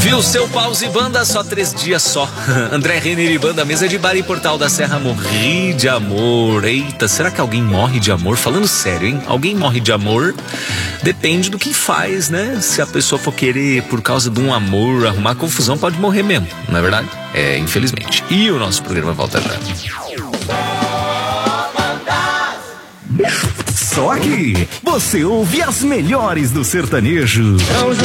Viu seu pause banda, só 3 dias só. André Renner e banda, mesa de bar e Portal da Serra, morri de amor. Eita, será que alguém morre de amor? Falando sério, hein? Alguém morre de amor? Depende do que faz, né? Se a pessoa for querer, por causa de um amor, arrumar confusão, pode morrer mesmo, não é verdade? É, infelizmente. E o nosso programa volta já. Só aqui, você ouve as melhores do sertanejo.